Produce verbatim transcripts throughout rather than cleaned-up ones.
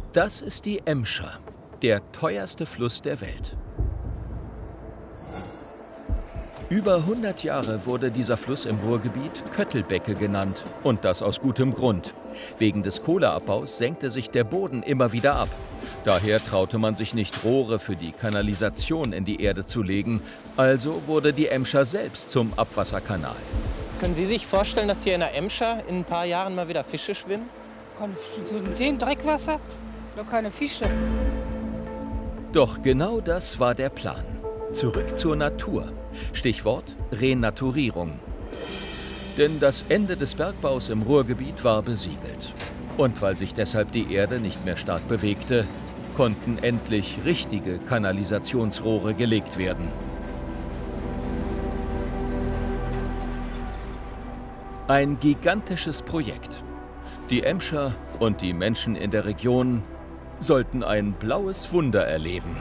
Das ist die Emscher, der teuerste Fluss der Welt. Über hundert Jahre wurde dieser Fluss im Ruhrgebiet Köttelbecke genannt. Und das aus gutem Grund. Wegen des Kohleabbaus senkte sich der Boden immer wieder ab. Daher traute man sich nicht, Rohre für die Kanalisation in die Erde zu legen. Also wurde die Emscher selbst zum Abwasserkanal. Können Sie sich vorstellen, dass hier in der Emscher in ein paar Jahren mal wieder Fische schwimmen? Keine Fische sehen, Dreckwasser, noch keine Fische. Doch genau das war der Plan. Zurück zur Natur. Stichwort Renaturierung. Denn das Ende des Bergbaus im Ruhrgebiet war besiegelt. Und weil sich deshalb die Erde nicht mehr stark bewegte, konnten endlich richtige Kanalisationsrohre gelegt werden. Ein gigantisches Projekt. Die Emscher und die Menschen in der Region sollten ein blaues Wunder erleben.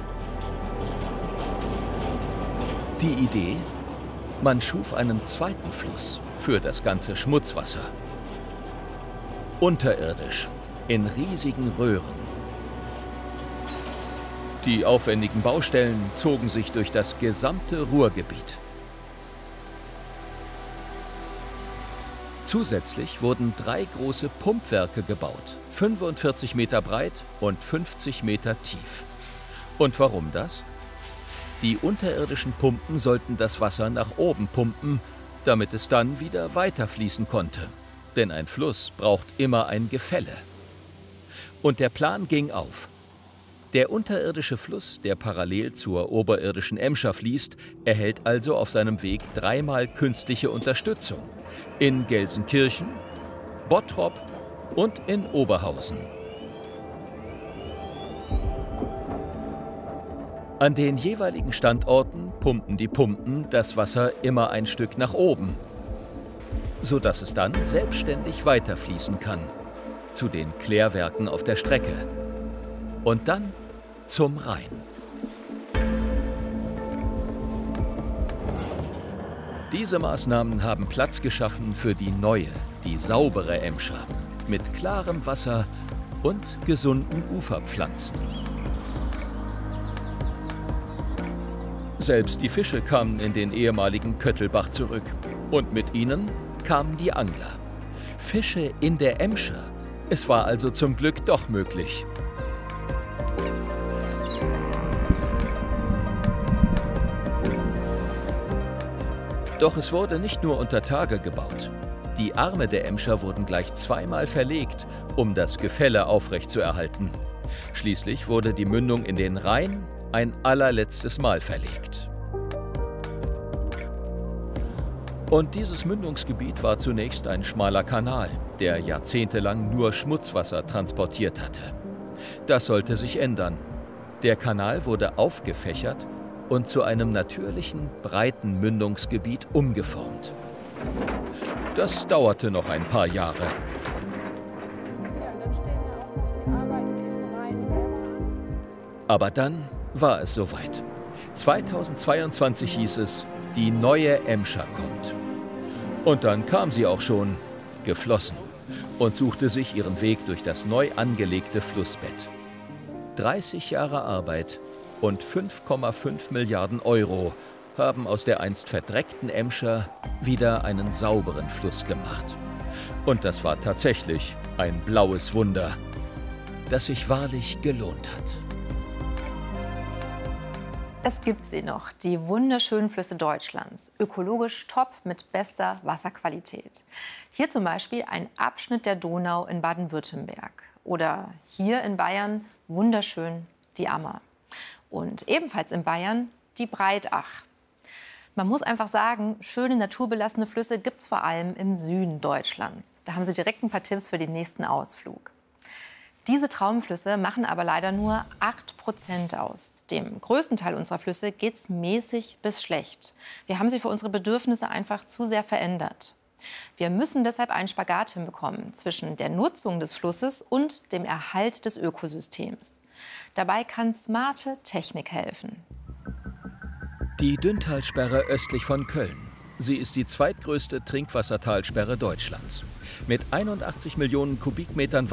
Die Idee? Man schuf einen zweiten Fluss für das ganze Schmutzwasser. Unterirdisch, in riesigen Röhren. Die aufwendigen Baustellen zogen sich durch das gesamte Ruhrgebiet. Zusätzlich wurden drei große Pumpwerke gebaut, fünfundvierzig Meter breit und fünfzig Meter tief. Und warum das? Die unterirdischen Pumpen sollten das Wasser nach oben pumpen, damit es dann wieder weiterfließen konnte. Denn ein Fluss braucht immer ein Gefälle. Und der Plan ging auf. Der unterirdische Fluss, der parallel zur oberirdischen Emscher fließt, erhält also auf seinem Weg dreimal künstliche Unterstützung. In Gelsenkirchen, Bottrop und in Oberhausen. An den jeweiligen Standorten pumpen die Pumpen das Wasser immer ein Stück nach oben, sodass es dann selbstständig weiterfließen kann, zu den Klärwerken auf der Strecke und dann zum Rhein. Diese Maßnahmen haben Platz geschaffen für die neue, die saubere Emscher mit klarem Wasser und gesunden Uferpflanzen. Selbst die Fische kamen in den ehemaligen Köttelbach zurück. Und mit ihnen kamen die Angler. Fische in der Emscher. Es war also zum Glück doch möglich. Doch es wurde nicht nur unter Tage gebaut. Die Arme der Emscher wurden gleich zweimal verlegt, um das Gefälle aufrechtzuerhalten. Schließlich wurde die Mündung in den Rhein ein allerletztes Mal verlegt. Und dieses Mündungsgebiet war zunächst ein schmaler Kanal, der jahrzehntelang nur Schmutzwasser transportiert hatte. Das sollte sich ändern. Der Kanal wurde aufgefächert und zu einem natürlichen, breiten Mündungsgebiet umgeformt. Das dauerte noch ein paar Jahre. Aber dann war es soweit. zweitausendzweiundzwanzig hieß es, die neue Emscher kommt. Und dann kam sie auch schon, geflossen, und suchte sich ihren Weg durch das neu angelegte Flussbett. dreißig Jahre Arbeit und fünf Komma fünf Milliarden Euro haben aus der einst verdreckten Emscher wieder einen sauberen Fluss gemacht. Und das war tatsächlich ein blaues Wunder, das sich wahrlich gelohnt hat. Es gibt sie noch, die wunderschönen Flüsse Deutschlands, ökologisch top mit bester Wasserqualität. Hier zum Beispiel ein Abschnitt der Donau in Baden-Württemberg oder hier in Bayern wunderschön die Ammer. Und ebenfalls in Bayern die Breitach. Man muss einfach sagen, schöne naturbelassene Flüsse gibt es vor allem im Süden Deutschlands. Da haben Sie direkt ein paar Tipps für den nächsten Ausflug. Diese Traumflüsse machen aber leider nur acht Prozent aus. Dem größten Teil unserer Flüsse geht es mäßig bis schlecht. Wir haben sie für unsere Bedürfnisse einfach zu sehr verändert. Wir müssen deshalb einen Spagat hinbekommen zwischen der Nutzung des Flusses und dem Erhalt des Ökosystems. Dabei kann smarte Technik helfen. Die Dünntalsperre östlich von Köln. Sie ist die zweitgrößte Trinkwassertalsperre Deutschlands. Mit einundachtzig Millionen Kubikmetern